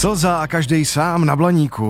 Slza a každej sám na Blaníku.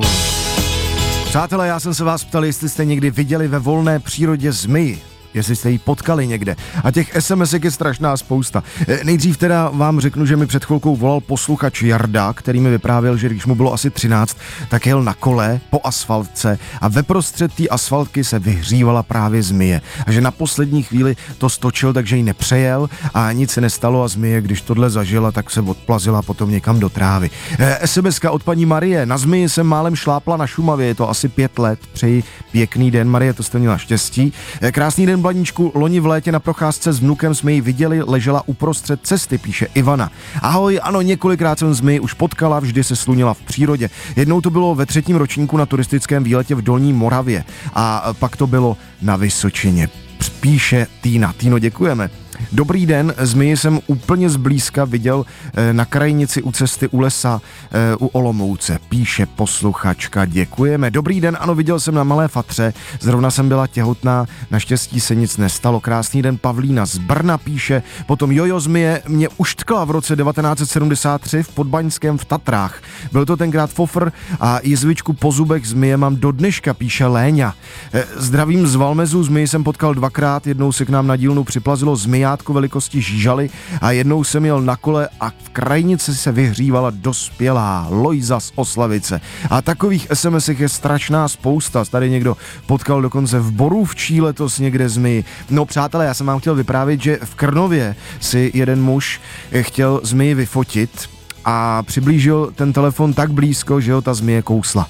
Přátelé, já jsem se vás ptal, jestli jste někdy viděli ve volné přírodě zmiji. Jestli jste ji potkali někde. A těch SMSek je strašná spousta. Nejdřív teda vám řeknu, že mi před chvilkou volal posluchač Jarda, který mi vyprávěl, že když mu bylo asi 13, tak jel na kole po asfaltce a ve prostřed té asfaltky se vyhřívala právě zmije. A že na poslední chvíli to stočil, takže ji nepřejel a nic se nestalo a zmije, když tohle zažila, tak se odplazila potom někam do trávy. SMSka od paní Marie. Na zmiji jsem málem šlápla na Šumavě, je to asi 5 let. Přeji pěkný den, Marie, to jste měla štěstí. Krásný den, Blaníčku, loni v létě na procházce s vnukem jsme ji viděli, ležela uprostřed cesty, píše Ivana. Ahoj, ano, několikrát jsem zmiji už potkala, vždy se slunila v přírodě. Jednou to bylo ve 3. ročníku na turistickém výletě v Dolní Moravě a pak to bylo na Vysočině. Píše Týna. Týno, děkujeme. Dobrý den, zmiji jsem úplně zblízka viděl na krajnici u cesty u lesa u Olomouce, píše posluchačka, děkujeme. Dobrý den, ano, viděl jsem na Malé Fatře, zrovna jsem byla těhotná, naštěstí se nic nestalo. Krásný den, Pavlína z Brna píše, potom jojo zmije mě uštkla v roce 1973 v Podbaňském v Tatrách. Byl to tenkrát fofr a jizvičku po zubech zmije mám do dneška, píše Léňa. Zdravím z Valmezu, zmiji jsem potkal 2krát, jednou se k nám na dílnu připlazilo zmijátko velikosti žížaly a jednou jsem jel na kole a v krajnici se vyhřívala dospělá Lojza z Oslavice. A takových SMSek je strašná spousta. Tady někdo potkal dokonce v Borůvčí letos někde zmiji. No přátelé, já jsem vám chtěl vyprávět, že v Krnově si jeden muž chtěl zmiji vyfotit a přiblížil ten telefon tak blízko, že ho ta zmije kousla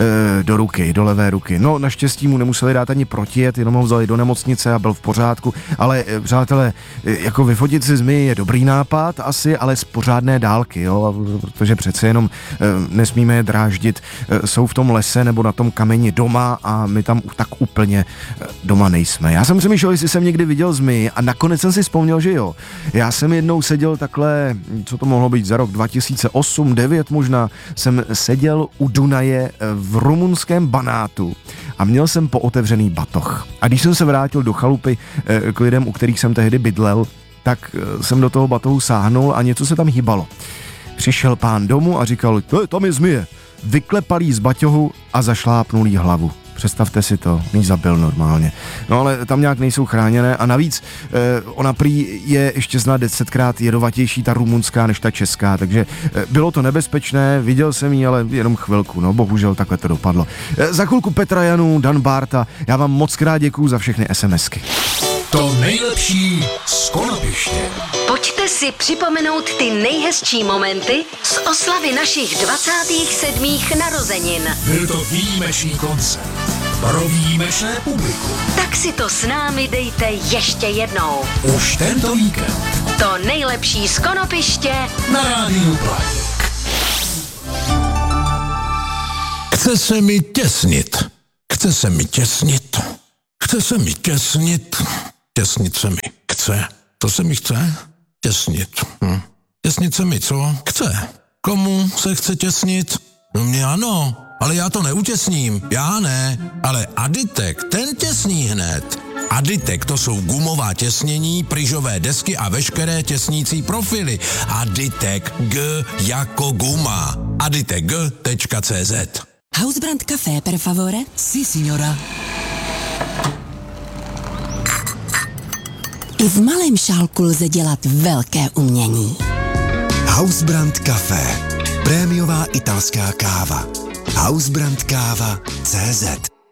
do ruky, do levé ruky. No naštěstí mu nemuseli dát ani protijet, jenom ho vzali do nemocnice a byl v pořádku, ale přátelé, jako vyfotit si zmiji je dobrý nápad asi, ale z pořádné dálky, jo, protože přece jenom nesmíme je dráždit, jsou v tom lese nebo na tom kameni doma a my tam tak úplně doma nejsme. Já jsem přemýšlel, jestli jsem někdy viděl zmiji a nakonec jsem si vzpomněl, že jo. Já jsem jednou seděl takhle, co to mohlo být za rok 2008-2009 možná, jsem seděl u Dunaje v rumunském Banátu a měl jsem pootevřený batoh. A když jsem se vrátil do chalupy k lidem, u kterých jsem tehdy bydlel, tak jsem do toho batohu sáhnul a něco se tam hýbalo. Přišel pán domů a říkal, tam je zmije. Vyklepal jí z baťohu a zašlápnul jí hlavu. Představte si to, mě zabil normálně. No ale tam nějak nejsou chráněné a navíc ona prý je ještě snad 10krát jedovatější ta rumunská než ta česká, takže bylo to nebezpečné, viděl jsem ji, ale jenom chvilku, no bohužel takhle to dopadlo. Za chvilku Petra Janu, Dan Bárta, já vám moc krát děkuju za všechny SMSky. To nejlepší z konopiště. Pojďte si připomenout ty nejhezčí momenty z oslavy našich 27. narozenin. Byl to výjimečný koncert pro výjimečné publikum. Tak si to s námi dejte ještě jednou. Už tento víkend. To nejlepší z konopiště Na rádiu Blaník. Chce se mi těsnit. Chce se mi těsnit. Chce se mi těsnit. Těsnit se mi chce. To se mi chce? Těsnit. Těsnit se mi co? Chce. Komu se chce těsnit? No mě ano, ale já to neutěsním. Já ne, ale Aditek, ten těsní hned. Aditek, to jsou gumová těsnění, pryžové desky a veškeré těsnící profily. Aditek G jako guma. aditekg.cz. Hausbrand Café, per favore? Sí, signora. I v malém šálku lze dělat velké umění. Hausbrand Café. Prémiová italská káva. Hausbrandkáva.cz.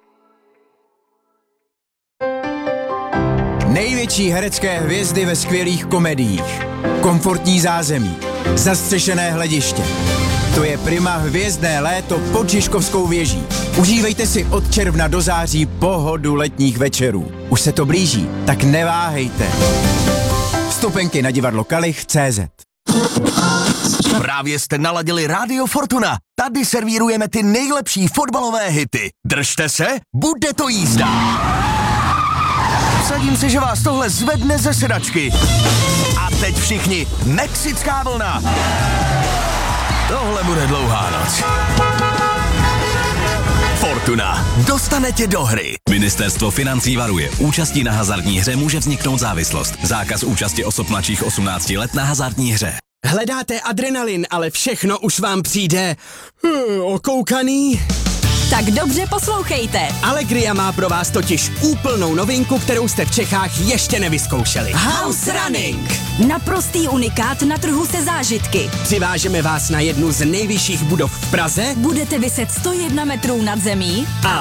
Největší herecké hvězdy ve skvělých komediích. Komfortní zázemí. Zastřešené hlediště. To je Prima hvězdné léto pod Žižkovskou věží. Užívejte si od června do září pohodu letních večerů. Už se to blíží, tak neváhejte. Vstupenky na divadlo Kalich.cz. Právě jste naladili Rádio Fortuna. Tady servírujeme ty nejlepší fotbalové hity. Držte se, bude to jízda. Vsadím si, že vás tohle zvedne ze sedačky. A teď všichni, mexická vlna. Tohle bude dlouhá noc. Fortuna. Dostane tě do hry. Ministerstvo financí varuje. Účastí na hazardní hře může vzniknout závislost. Zákaz účasti osob mladších 18 let na hazardní hře. Hledáte adrenalin, ale všechno už vám přijde okoukaný? Tak dobře poslouchejte. Allegria má pro vás totiž úplnou novinku, kterou jste v Čechách ještě nevyzkoušeli. House Running. Naprostý unikát na trhu se zážitky. Přivážeme vás na jednu z nejvyšších budov v Praze. Budete viset 101 metrů nad zemí. A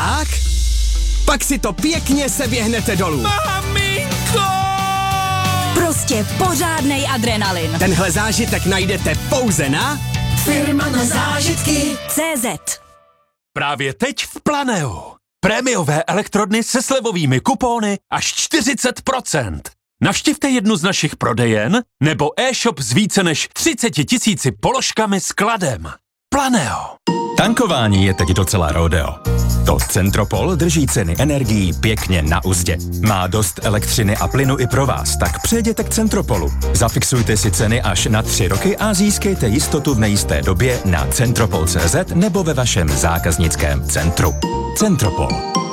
pak si to pěkně seběhnete dolů. Maminko! Prostě pořádnej adrenalin. Tenhle zážitek najdete pouze na Firma na zážitky. CZ. Právě teď v Planeu. Prémiové elektrodny se slevovými kupóny až 40%. Navštivte jednu z našich prodejen nebo e-shop s více než 30 000 položkami s kladem. Planeo. Tankování je teď docela rodeo. To Centropol drží ceny energií pěkně na uzdě. Má dost elektřiny a plynu i pro vás, tak přejděte k Centropolu. Zafixujte si ceny až na 3 roky a získejte jistotu v nejisté době na centropol.cz nebo ve vašem zákaznickém centru. Centropol.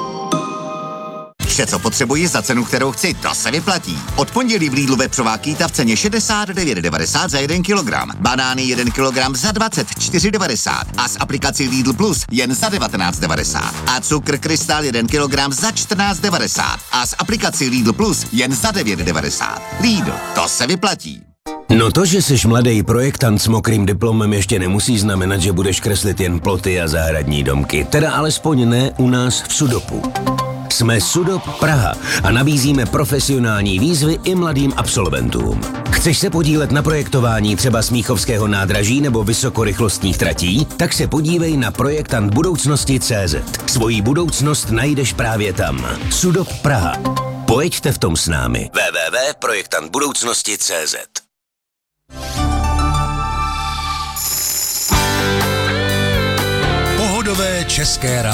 Vše, co potřebuji za cenu, kterou chci, to se vyplatí. Od pondělí v Lidlu vepřová kýta v ceně 69,90 za 1 kilogram. Banány 1 kilogram za 24,90 a s aplikací Lidl Plus jen za 19,90. A cukr Krystal 1 kilogram za 14,90 a s aplikací Lidl Plus jen za 9,90. Lidl, to se vyplatí. No to, že jsi mladý projektant s mokrým diplomem, ještě nemusí znamenat, že budeš kreslit jen ploty a zahradní domky. Teda alespoň ne u nás v Sudopu. Jsme Sudop Praha a nabízíme profesionální výzvy i mladým absolventům. Chceš se podílet na projektování třeba Smíchovského nádraží nebo vysokorychlostních tratí? Tak se podívej na projektant budoucnosti.cz. Svoji budoucnost najdeš právě tam. Sudop Praha. Pojeďte v tom s námi. www.projektantbudoucnosti.cz. Pohodové české rádio.